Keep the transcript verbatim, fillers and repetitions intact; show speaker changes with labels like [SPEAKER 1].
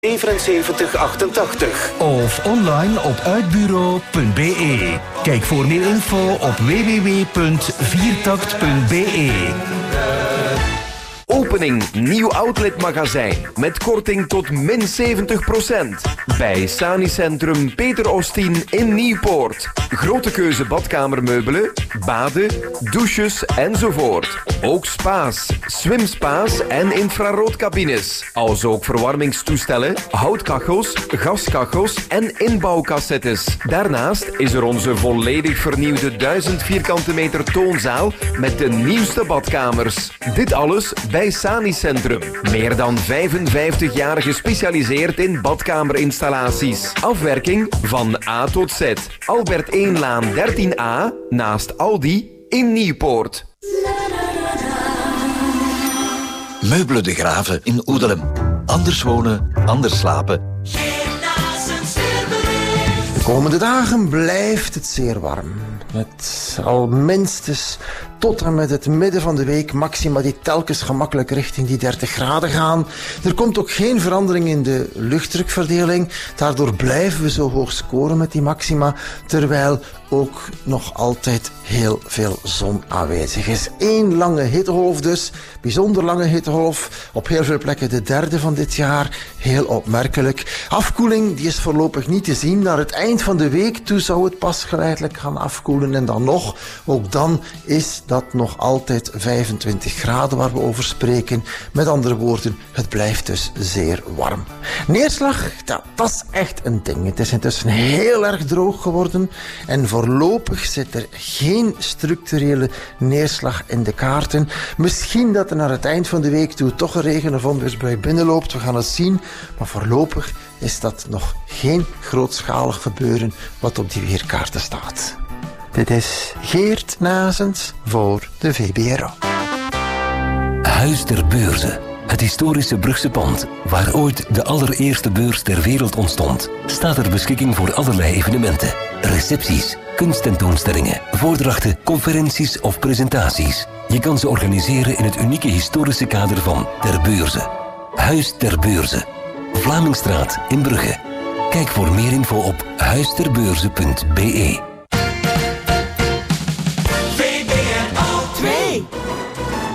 [SPEAKER 1] zevenenzeventig achtentachtig.
[SPEAKER 2] Of online op uitbureau punt b e. Kijk voor meer info op w w w punt viertakt punt b e.
[SPEAKER 3] Opening nieuw outletmagazijn met korting tot min zeventig procent. Bij Sani Centrum Peter Ostien in Nieuwpoort. Grote keuze badkamermeubelen, baden, douches enzovoort. Ook spa's, swimspa's en infraroodcabines. Als ook verwarmingstoestellen, houtkachels, gaskachels en inbouwcassettes. Daarnaast is er onze volledig vernieuwde duizend vierkante meter toonzaal met de nieuwste badkamers. Dit alles bij Sani Centrum. Meer dan vijfenvijftig jaar gespecialiseerd in badkamerinstallaties. Afwerking van A tot Z. Albert één-laan dertien a naast Aldi in Nieuwpoort.
[SPEAKER 4] Meubelen de Graven in Oedelem. Anders wonen, anders slapen.
[SPEAKER 5] De komende dagen blijft het zeer warm. Met al minstens tot en met het midden van de week maxima die telkens gemakkelijk richting die dertig graden gaan. Er komt ook geen verandering in de luchtdrukverdeling. Daardoor blijven we zo hoog scoren met die maxima, terwijl ook nog altijd heel veel zon aanwezig is. Eén lange hittegolf dus, bijzonder lange hittegolf, op heel veel plekken de derde van dit jaar, heel opmerkelijk. Afkoeling die is voorlopig niet te zien. Naar het eind van de week toe zou het pas geleidelijk gaan afkoelen en dan nog, ook dan is dat nog altijd vijfentwintig graden waar we over spreken. Met andere woorden, het blijft dus zeer warm. Neerslag, dat, dat is echt een ding. Het is intussen heel erg droog geworden en voorlopig zit er geen structurele neerslag in de kaarten. Misschien dat er naar het eind van de week toe toch een regen- of onweersbui binnenloopt. We gaan het zien, maar voorlopig is dat nog geen grootschalig gebeuren wat op die weerkaarten staat. Dit is Geert Nazens voor de V B R O.
[SPEAKER 6] Huis ter Beurze. Het historische Brugse pand, waar ooit de allereerste beurs ter wereld ontstond, staat ter beschikking voor allerlei evenementen. Recepties, kunsttentoonstellingen, voordrachten, conferenties of presentaties. Je kan ze organiseren in het unieke historische kader van Ter Beurze. Huis ter Beurze. Vlamingstraat in Brugge. Kijk voor meer info op huisterbeurze punt b e.